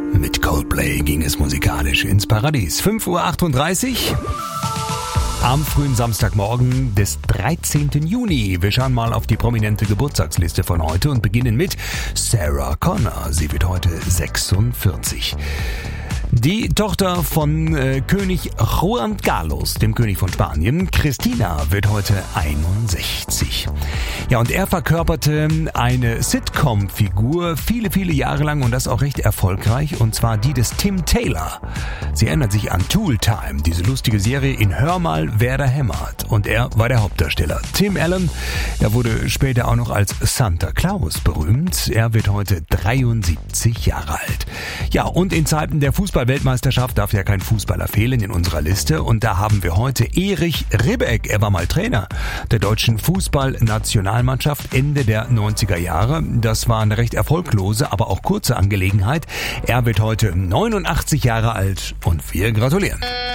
Mit Coldplay ging es musikalisch ins Paradies. 5:38 Uhr. Am frühen Samstagmorgen des 13. Juni. Wir schauen mal auf die prominente Geburtstagsliste von heute und beginnen mit Sarah Connor. Sie wird heute 46. Die Tochter von König Juan Carlos, dem König von Spanien, Christina, wird heute 61. Ja, und er verkörperte eine Sitcom-Figur viele Jahre lang und das auch recht erfolgreich, und zwar die des Tim Taylor. Sie erinnert sich an Tool Time, diese lustige Serie in Hör mal, wer da hämmert. Und er war der Hauptdarsteller. Tim Allen, er wurde später auch noch als Santa Claus berühmt. Er wird heute 73 Jahre alt. Ja, und in Zeiten der Fußball-Weltmeisterschaft darf ja kein Fußballer fehlen in unserer Liste. Und da haben wir heute Erich Ribbeck. Er war mal Trainer der deutschen Fußballnationalmannschaft Ende der 90er Jahre. Das war eine recht erfolglose, aber auch kurze Angelegenheit. Er wird heute 89 Jahre alt und wir gratulieren.